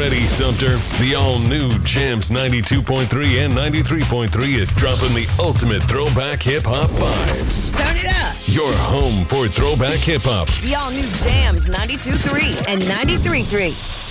ready, Sumter. The all-new Jams 92.3 and 93.3 is dropping the ultimate throwback hip-hop vibes. Turn it up. Your home for throwback hip-hop. The all-new Jams 92.3 and 93.3.